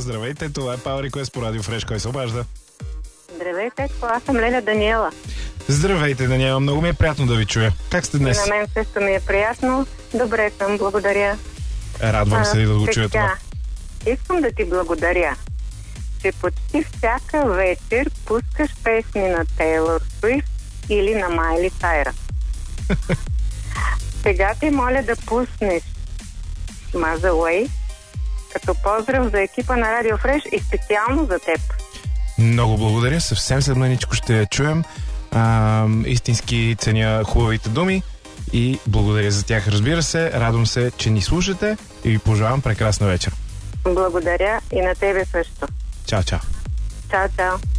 Здравейте, това е Power Request по Радио Фреш. Кой се обажда? Здравейте, аз съм Леля Даниела. Здравейте, Даниела. Много ми е приятно да ви чуя. Как сте днес? И на мен също ми е приятно. Добре съм, благодаря. Радвам се да го чуя това. Искам да ти благодаря, че почти всяка вечер пускаш песни на Тейлор Суифт или на Майли Сайръс. Сега ти моля да пуснеш Miles Away като поздрав за екипа на Радио Фреш и специално за теб. Много благодаря. Съвсем след маничко ще я чуем. Истински ценя хубавите думи и благодаря за тях. Разбира се, радвам се, че ни слушате и ви пожелавам прекрасна вечер. Благодаря и на тебе също. Чао, чао. Чао, чао.